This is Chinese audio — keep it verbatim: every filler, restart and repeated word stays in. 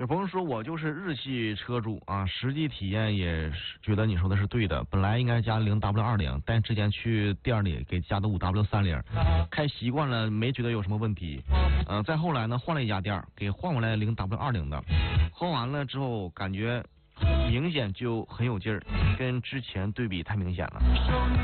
有朋友说我就是日系车主啊，实际体验也是觉得你说的是对的。本来应该加零 W 二零，但之前去店里给加的五 W 三零，开习惯了没觉得有什么问题。嗯、呃，再后来呢换了一家店，给换回来零 W 二零的，换完了之后感觉明显就很有劲儿，跟之前对比太明显了。